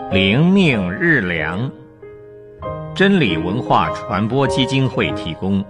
灵命日粮，真理文化传播基金会提供。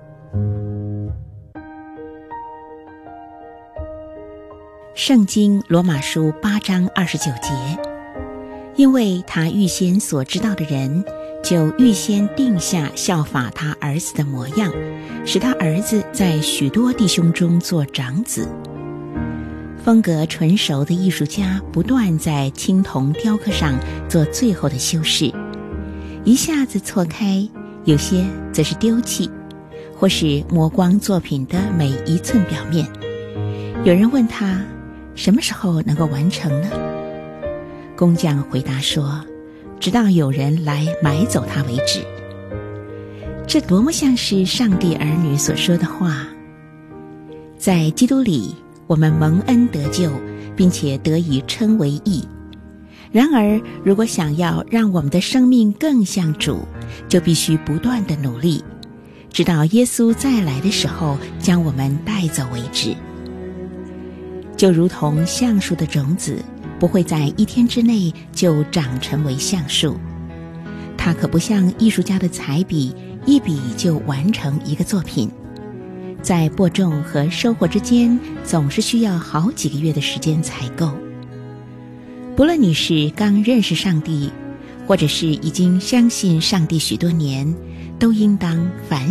圣经罗马书8章29节，因为他预先所知道的人，就预先定下效法他儿子的模样，使他儿子在许多弟兄中做长子。风格纯熟的艺术家不断在青铜雕刻上做最后的修饰，一下子错开，有些则是丢弃，或是磨光作品的每一寸表面。有人问他什么时候能够完成呢？工匠回答说，直到有人来买走它为止。这多么像是上帝儿女所说的话。在基督里，我们蒙恩得救，并且得以称为义。然而，如果想要让我们的生命更像主，就必须不断地努力，直到耶稣再来的时候将我们带走为止。就如同橡树的种子不会在1天之内就长成为橡树，它可不像艺术家的彩笔，一笔就完成一个作品。在播种和收获之间，总是需要好几个月的时间才够。不论你是刚认识上帝，或者是已经相信上帝许多年，都应当凡